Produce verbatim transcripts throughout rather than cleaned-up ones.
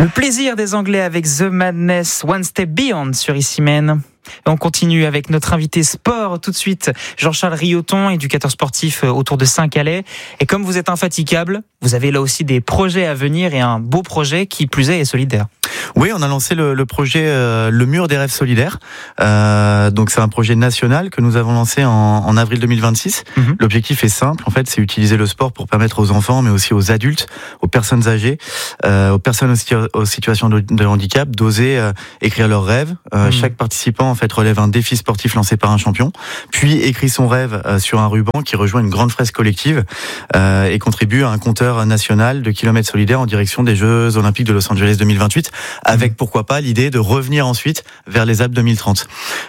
Le plaisir des Anglais avec The Madness, One Step Beyond sur Ici Même. Et on continue avec notre invité sport tout de suite, Jean-Charles Riotton, éducateur sportif autour de Saint-Calais. Et comme vous êtes infatigable, vous avez là aussi des projets à venir et un beau projet qui plus est est solidaire. Oui, on a lancé le, le projet euh, Le Mur des Rêves Solidaires. Euh, donc c'est un projet national que nous avons lancé en, en avril deux mille vingt-six. Mmh. L'objectif est simple, en fait, c'est utiliser le sport pour permettre aux enfants, mais aussi aux adultes, aux personnes âgées, euh, aux personnes aussi aux situations de, de handicap, d'oser euh, écrire leurs rêves. Euh, mmh. Chaque participant en fait relève un défi sportif lancé par un champion, puis écrit son rêve euh, sur un ruban qui rejoint une grande fresque collective euh, et contribue à un compteur national de kilomètres solidaires en direction des Jeux Olympiques de Los Angeles deux mille vingt-huit. Avec pourquoi pas l'idée de revenir ensuite vers les Alpes deux mille trente.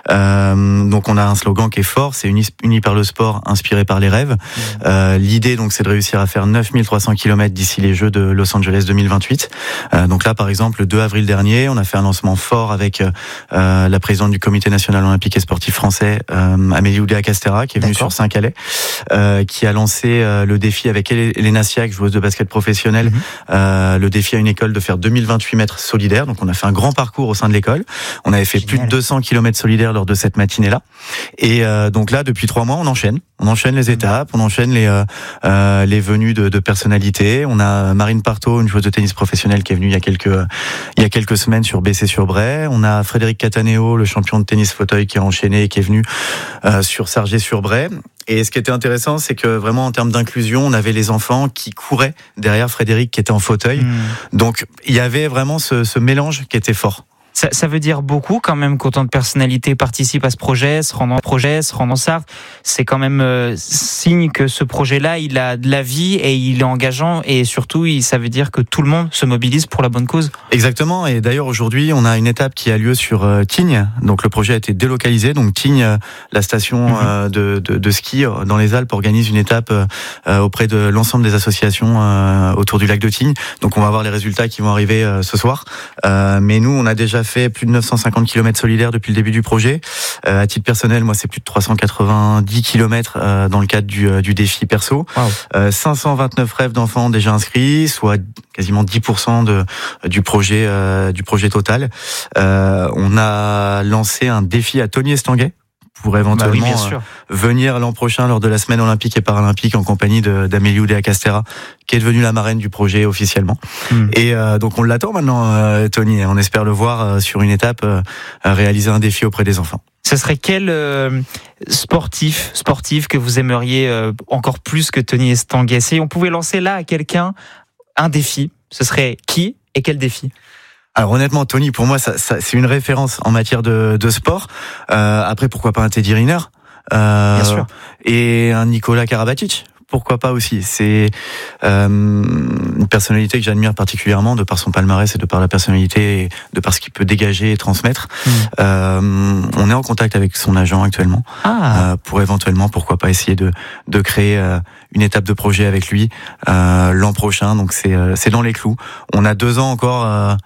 Euh, donc on a un slogan qui est fort, c'est uni, uni par le sport, inspiré par les rêves. Euh, l'idée donc c'est de réussir à faire neuf mille trois cents kilomètres d'ici les Jeux de Los Angeles deux mille vingt-huit. Euh, donc là par exemple le deux avril dernier, on a fait un lancement fort avec euh, la présidente du Comité national olympique et sportif français, euh, Amélie Oudéa-Castéra, qui est venue D'accord. sur Saint-Calais, euh, qui a lancé euh, le défi avec Elena Siak, joueuse de basket professionnelle, mmh. euh, le défi à une école de faire deux mille vingt-huit mètres solidaires. Donc on a fait un grand parcours au sein de l'école. On avait fait Génial. plus de deux cents kilomètres solidaires lors de cette matinée-là. Et euh, donc là, depuis trois mois, on enchaîne. On enchaîne les étapes, on enchaîne les euh, euh, les venues de, de personnalités. On a Marine Partot, une joueuse de tennis professionnelle, qui est venue il y a quelques il y a quelques semaines sur Bessé-sur-Bray. On a Frédéric Cataneo, le champion de tennis fauteuil, qui a enchaîné et qui est venu euh, sur Sargé-sur-Bray. Et ce qui était intéressant, c'est que vraiment en termes d'inclusion, on avait les enfants qui couraient derrière Frédéric qui était en fauteuil. Mmh. Donc il y avait vraiment ce, ce mélange qui était fort. Ça, ça veut dire beaucoup quand même qu'autant de personnalités participent à ce projet, se rendent en projet, se rendent en Sarthe. C'est quand même euh, signe que ce projet-là, il a de la vie et il est engageant et surtout, il, ça veut dire que tout le monde se mobilise pour la bonne cause. Exactement. Et d'ailleurs, aujourd'hui, on a une étape qui a lieu sur euh, Tignes. Donc le projet a été délocalisé. Donc Tignes, euh, la station mmh. euh, de, de, de ski dans les Alpes, organise une étape euh, auprès de l'ensemble des associations euh, autour du lac de Tignes. Donc on va voir les résultats qui vont arriver euh, ce soir. Euh, mais nous, on a déjà fait plus de neuf cent cinquante kilomètres solidaires depuis le début du projet. Euh, à titre personnel, moi, c'est plus de trois cent quatre-vingt-dix kilomètres euh, dans le cadre du, euh, du défi perso. Wow. Euh, cinq cent vingt-neuf rêves d'enfants déjà inscrits, soit quasiment dix pour cent de, du projet, euh, du projet total. Euh, on a lancé un défi à Tony Estanguet pour éventuellement bah oui, euh, venir l'an prochain lors de la semaine olympique et paralympique en compagnie de, d'Amélie Oudéa-Castéra, qui est devenue la marraine du projet officiellement. Mmh. Et euh, donc on l'attend maintenant, euh, Tony, et on espère le voir euh, sur une étape euh, réaliser un défi auprès des enfants. Ce serait quel euh, sportif, sportif que vous aimeriez euh, encore plus que Tony Estanguet? Si on pouvait lancer là à quelqu'un un défi, ce serait qui et quel défi? Alors honnêtement, Tony, pour moi, ça, ça, c'est une référence en matière de, de sport. Euh, après, pourquoi pas un Teddy Riner euh, Bien sûr. Et un Nicolas Karabatic. Pourquoi pas aussi. C'est euh, une personnalité que j'admire particulièrement de par son palmarès et de par la personnalité et de par ce qu'il peut dégager et transmettre. Mmh. Euh, on est en contact avec son agent actuellement ah. euh, pour éventuellement, pourquoi pas essayer de, de créer euh, une étape de projet avec lui euh, l'an prochain. Donc c'est, euh, c'est dans les clous. On a deux ans encore euh,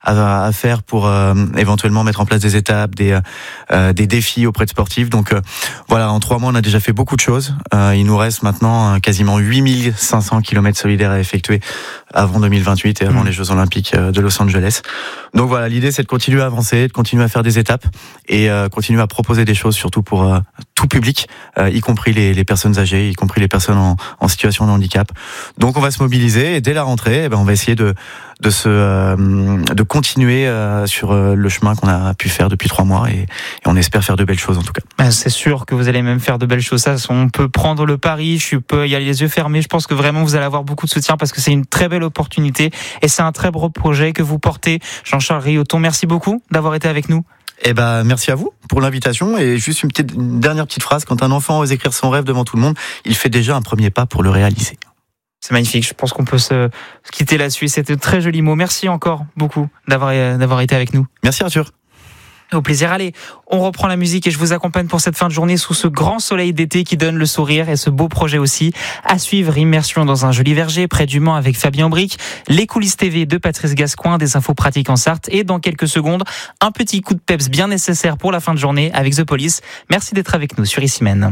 à faire pour euh, éventuellement mettre en place des étapes, des euh, des défis auprès de sportifs. Donc euh, voilà, en trois mois, on a déjà fait beaucoup de choses. Euh, il nous reste maintenant euh, quasiment huit mille cinq cents kilomètres solidaires à effectuer avant deux mille vingt-huit et avant mmh. les Jeux Olympiques de Los Angeles. Donc voilà, l'idée, c'est de continuer à avancer, de continuer à faire des étapes et euh, continuer à proposer des choses, surtout pour euh, tout public, euh, y compris les, les personnes âgées, y compris les personnes en, en situation de handicap. Donc on va se mobiliser et dès la rentrée, eh ben, on va essayer de de se euh, de continuer euh, sur euh, le chemin qu'on a pu faire depuis trois mois et, et on espère faire de belles choses en tout cas. C'est sûr que vous allez même faire de belles choses. Ça, on peut prendre le pari. Je peux y aller les yeux fermés. Je pense que vraiment vous allez avoir beaucoup de soutien parce que c'est une très belle opportunité et c'est un très beau projet que vous portez. Jean-Charles Riotton, merci beaucoup d'avoir été avec nous. Eh ben, merci à vous pour l'invitation et juste une petite une dernière petite phrase. Quand un enfant ose écrire son rêve devant tout le monde, il fait déjà un premier pas pour le réaliser. C'est magnifique. Je pense qu'on peut se quitter là-dessus. C'était de très jolis mots. Merci encore beaucoup d'avoir, d'avoir été avec nous. Merci Arthur. Au plaisir. Allez, on reprend la musique et je vous accompagne pour cette fin de journée sous ce grand soleil d'été qui donne le sourire et ce beau projet aussi. À suivre, immersion dans un joli verger près du Mans avec Fabien Bric, les coulisses T V de Patrice Gascoin, des infos pratiques en Sarthe et dans quelques secondes, un petit coup de peps bien nécessaire pour la fin de journée avec The Police. Merci d'être avec nous sur Ici Même.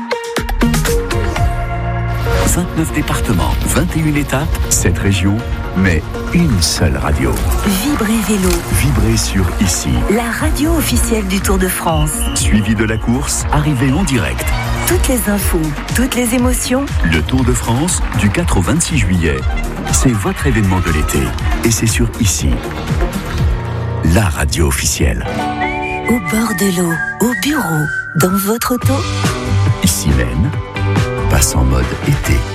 vingt-neuf départements, vingt et une étapes, sept régions, mais une seule radio. Vibrez Vélo. Vibrez sur Ici. La radio officielle du Tour de France. Suivi de la course, arrivée en direct. Toutes les infos, toutes les émotions. Le Tour de France, du quatre au vingt-six juillet. C'est votre événement de l'été. Et c'est sur Ici. La radio officielle. Au bord de l'eau, au bureau, dans votre auto. Ici même, passe en mode été.